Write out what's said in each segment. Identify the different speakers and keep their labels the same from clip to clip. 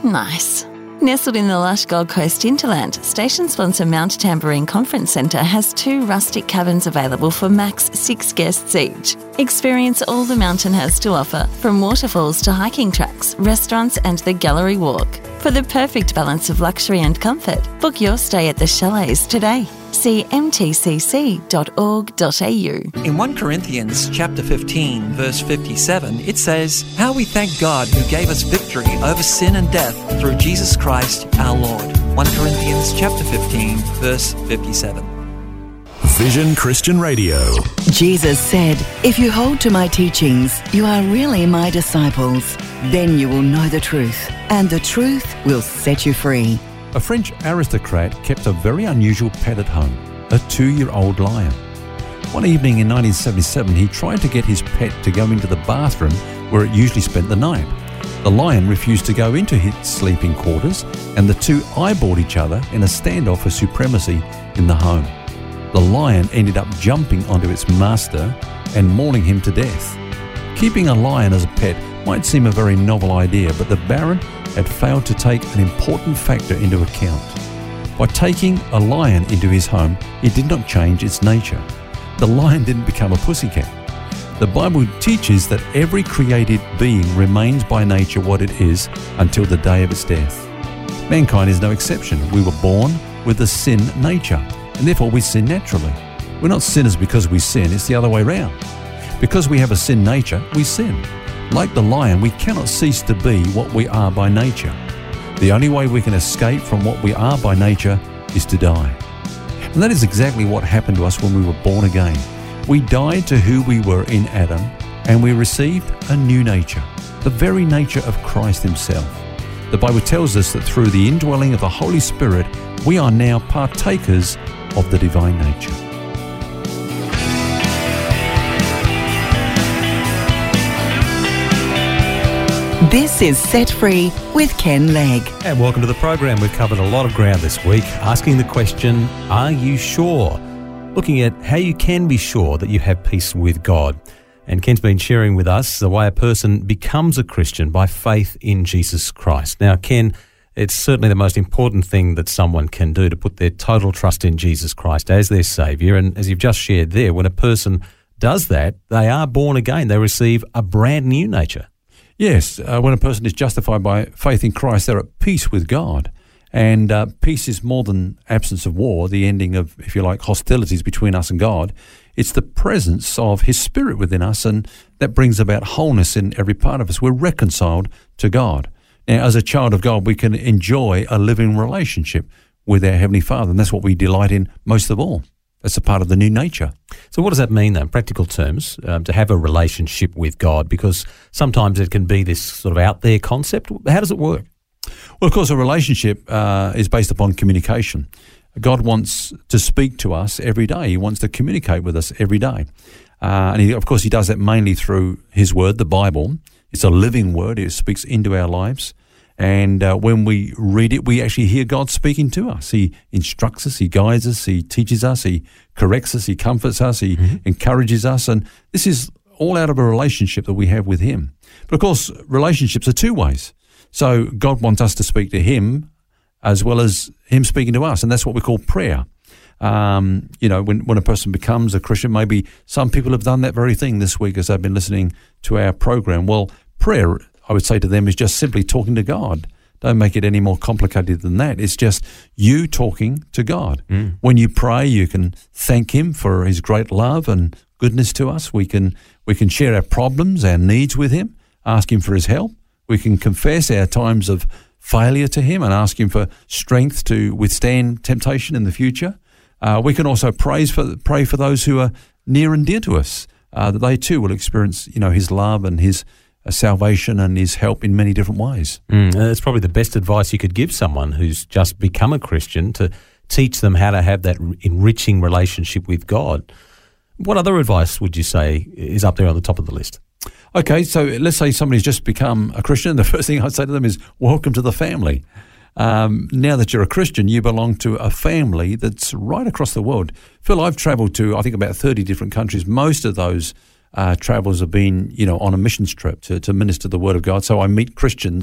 Speaker 1: Nice. Nestled in the lush Gold Coast hinterland, station sponsor Mount Tambourine Conference Centre has 2 rustic cabins available for max 6 guests each. Experience all the mountain has to offer, from waterfalls to hiking tracks, restaurants and the gallery walk. For the perfect balance of luxury and comfort, book your stay at the chalets today. See mtcc.org.au.
Speaker 2: In 1 Corinthians chapter 15, verse 57, it says, "How we thank God who gave us victory over sin and death through Jesus Christ our Lord." 1 Corinthians chapter 15, verse 57.
Speaker 3: Vision Christian Radio.
Speaker 4: Jesus said, "If you hold to my teachings, you are really my disciples. Then you will know the truth, and the truth will set you free."
Speaker 5: A French aristocrat kept a very unusual pet at home, a 2-year-old lion. One evening in 1977, he tried to get his pet to go into the bathroom where it usually spent the night. The lion refused to go into his sleeping quarters, and the two eyeballed each other in a standoff for supremacy in the home. The lion ended up jumping onto its master and mauling him to death. Keeping a lion as a pet might seem a very novel idea, but the Baron had failed to take an important factor into account. By taking a lion into his home, he did not change its nature. The lion didn't become a pussycat. The Bible teaches that every created being remains by nature what it is until the day of its death. Mankind is no exception. We were born with a sin nature, and therefore we sin naturally. We're not sinners because we sin, it's the other way around. Because we have a sin nature, we sin. Like the lion, we cannot cease to be what we are by nature. The only way we can escape from what we are by nature is to die. And that is exactly what happened to us when we were born again. We died to who we were in Adam, and we received a new nature, the very nature of Christ himself. The Bible tells us that through the indwelling of the Holy Spirit, we are now partakers of the divine nature.
Speaker 4: This is Set Free with Ken Legg.
Speaker 6: And welcome to the program. We've covered a lot of ground this week, asking the question, are you sure? Looking at how you can be sure that you have peace with God. And Ken's been sharing with us the way a person becomes a Christian by faith in Jesus Christ. Now, Ken, it's certainly the most important thing that someone can do to put their total trust in Jesus Christ as their Saviour. And as you've just shared there, when a person does that, they are born again. They receive a brand new nature.
Speaker 5: Yes, when a person is justified by faith in Christ, they're at peace with God. And peace is more than absence of war, the ending of, if you like, hostilities between us and God. It's the presence of his Spirit within us, and that brings about wholeness in every part of us. We're reconciled to God. Now, as a child of God, we can enjoy a living relationship with our Heavenly Father, and that's what we delight in most of all. That's a part of the new nature.
Speaker 6: So what does that mean, though, in practical terms, to have a relationship with God? Because sometimes it can be this sort of out there concept. How does it work?
Speaker 5: Well, of course, a relationship is based upon communication. God wants to speak to us every day. He wants to communicate with us every day. And he does that mainly through his word, the Bible. It's a living word. It speaks into our lives. And when we read it, we actually hear God speaking to us. He instructs us, he guides us, he teaches us, he corrects us, he comforts us, he encourages us. And this is all out of a relationship that we have with him. But of course, relationships are two ways. So God wants us to speak to him as well as him speaking to us. And that's what we call prayer. When a person becomes a Christian, maybe some people have done that very thing this week as they've been listening to our program. Well, prayer, I would say to them, is just simply talking to God. Don't make it any more complicated than that. It's just you talking to God. When you pray, you can thank him for his great love and goodness to us. We can share our problems, our needs with him, ask him for his help. We can confess our times of failure to him and ask him for strength to withstand temptation in the future. We can also pray for those who are near and dear to us, that they too will experience, his love and his salvation and his help in many different ways.
Speaker 6: That's probably the best advice you could give someone who's just become a Christian, to teach them how to have that enriching relationship with God. What other advice would you say is up there on the top of the list?
Speaker 5: Okay, so let's say somebody's just become a Christian. The first thing I'd say to them is, welcome to the family. Now that you're a Christian, you belong to a family that's right across the world. Phil, I've travelled to, I think, about 30 different countries. Most of those travels have been, on a missions trip to minister the Word of God. So I meet Christians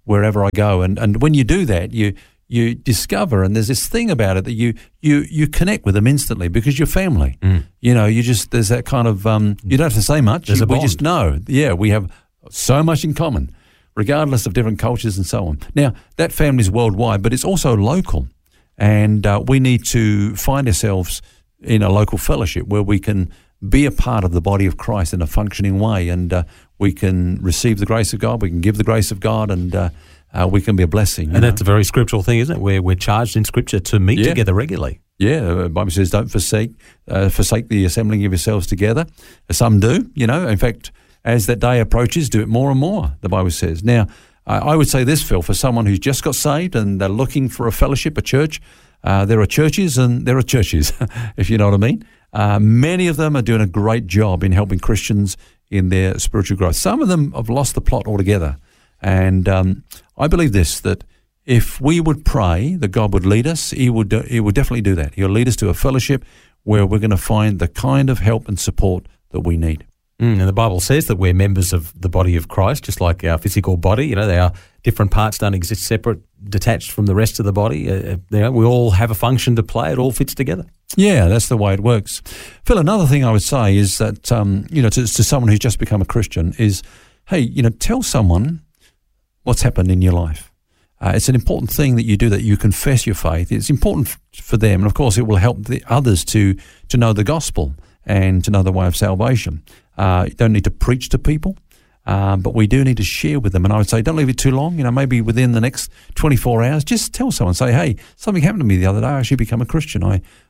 Speaker 5: wherever I go. And when you do that, you discover, and there's this thing about it that you connect with them instantly because you're family. You know, there's that kind of, you don't have to say much.
Speaker 6: There's a
Speaker 5: we
Speaker 6: bond.
Speaker 5: just know. Yeah, we have so much in common, regardless of different cultures and so on. Now, that family's worldwide, but it's also local. And we need to find ourselves in a local fellowship where we can be a part of the body of Christ in a functioning way, and we can receive the grace of God, we can give the grace of God, and we can be a blessing.
Speaker 6: And that's a very scriptural thing, isn't it? We're charged in Scripture to meet together regularly.
Speaker 5: Yeah, the Bible says don't forsake the assembling of yourselves together. Some do, you know. In fact, as that day approaches, do it more and more, the Bible says. Now, I would say this, Phil, for someone who's just got saved and they're looking for a fellowship, a church, there are churches and there are churches, if you know what I mean. Many of them are doing a great job in helping Christians in their spiritual growth. Some of them have lost the plot altogether. And I believe this, that if we would pray that God would lead us, He would definitely do that. He'll lead us to a fellowship where we're going to find the kind of help and support that we need.
Speaker 6: And the Bible says that we're members of the body of Christ, just like our physical body. You know, they are different parts, don't exist separate, detached from the rest of the body. You know, we all have a function to play. It all fits together.
Speaker 5: Yeah, that's the way it works. Phil, another thing I would say is that, you know, to someone who's just become a Christian is, hey, you know, tell someone what's happened in your life. It's an important thing that you do, that you confess your faith. It's important for them, and of course it will help the others to know the gospel and to know the way of salvation. You don't need to preach to people, but we do need to share with them. And I would say don't leave it too long. You know, maybe within the next 24 hours, just tell someone, say, hey, something happened to me the other day. I actually become a Christian.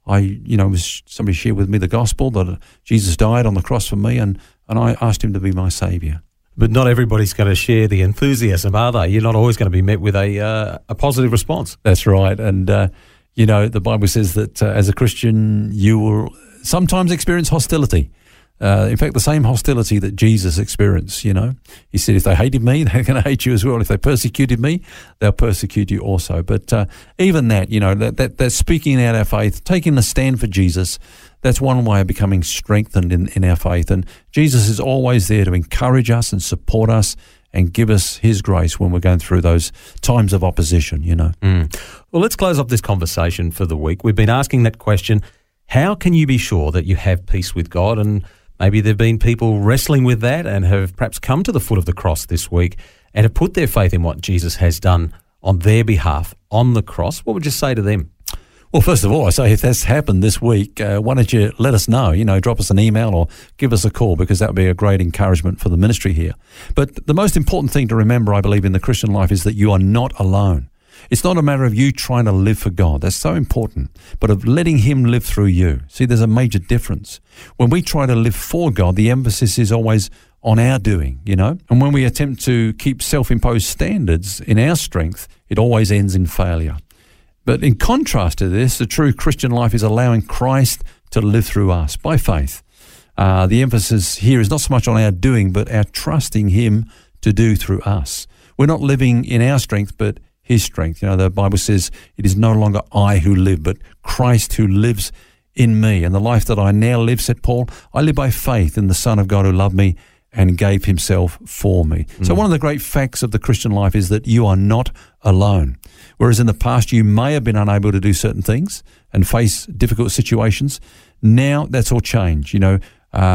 Speaker 5: Somebody shared with me the gospel that Jesus died on the cross for me, and I asked Him to be my saviour.
Speaker 6: But not everybody's going to share the enthusiasm, are they? You're not always going to be met with a positive response.
Speaker 5: That's right. And, you know, the Bible says that as a Christian, you will sometimes experience hostility. In fact, the same hostility that Jesus experienced, you know. He said, if they hated me, they're going to hate you as well. If they persecuted me, they'll persecute you also. But even that, you know, that speaking out our faith, taking a stand for Jesus, that's one way of becoming strengthened in our faith. And Jesus is always there to encourage us and support us and give us His grace when we're going through those times of opposition, you know.
Speaker 6: Well, let's close off this conversation for the week. We've been asking that question, how can you be sure that you have peace with God? And maybe there have been people wrestling with that and have perhaps come to the foot of the cross this week and have put their faith in what Jesus has done on their behalf on the cross. What would you say to them?
Speaker 5: Well, first of all, I say if that's happened this week, why don't you let us know? You know, drop us an email or give us a call, because that would be a great encouragement for the ministry here. But the most important thing to remember, I believe, in the Christian life is that you are not alone. It's not a matter of you trying to live for God. That's so important. But of letting Him live through you. See, there's a major difference. When we try to live for God, the emphasis is always on our doing, you know. And when we attempt to keep self-imposed standards in our strength, it always ends in failure. But in contrast to this, the true Christian life is allowing Christ to live through us by faith. The emphasis here is not so much on our doing, but our trusting Him to do through us. We're not living in our strength, but His strength. You know, the Bible says it is no longer I who live, but Christ who lives in me. And the life that I now live, said Paul, I live by faith in the Son of God who loved me and gave Himself for me. So one of the great facts of the Christian life is that you are not alone. Whereas in the past you may have been unable to do certain things and face difficult situations, now that's all changed. You know,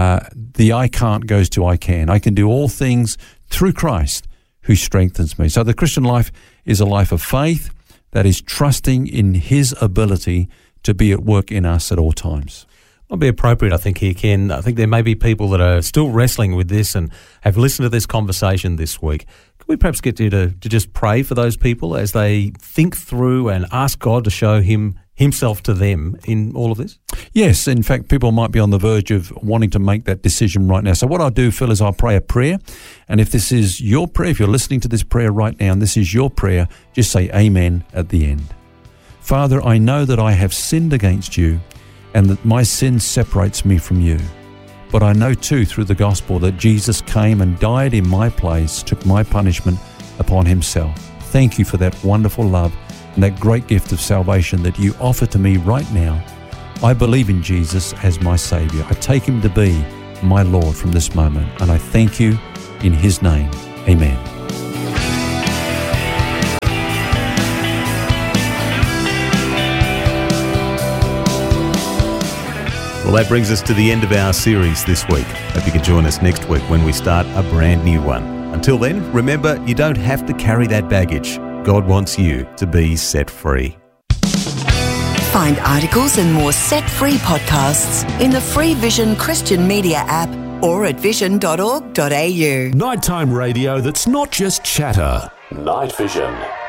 Speaker 5: the I can't goes to I can. I can do all things through Christ who strengthens me. So the Christian life is a life of faith that is trusting in His ability to be at work in us at all times.
Speaker 6: It'll be appropriate, I think, here, Ken. I think there may be people that are still wrestling with this and have listened to this conversation this week. Could we perhaps get you to just pray for those people as they think through and ask God to show Himself to them in all of this?
Speaker 5: Yes, in fact, people might be on the verge of wanting to make that decision right now. So what I'll do, Phil, is I'll pray a prayer. And if this is your prayer, if you're listening to this prayer right now and this is your prayer, just say amen at the end. Father, I know that I have sinned against you and that my sin separates me from you. But I know too through the gospel that Jesus came and died in my place, took my punishment upon Himself. Thank you for that wonderful love and that great gift of salvation that you offer to me right now. I believe in Jesus as my Saviour. I take Him to be my Lord from this moment, and I thank you in His name. Amen.
Speaker 6: Well, that brings us to the end of our series this week. Hope you can join us next week when we start a brand new one. Until then, remember, you don't have to carry that baggage. God wants you to be set free.
Speaker 4: Find articles and more set-free podcasts in the free Vision Christian Media app or at vision.org.au.
Speaker 3: Nighttime radio that's not just chatter. Night Vision.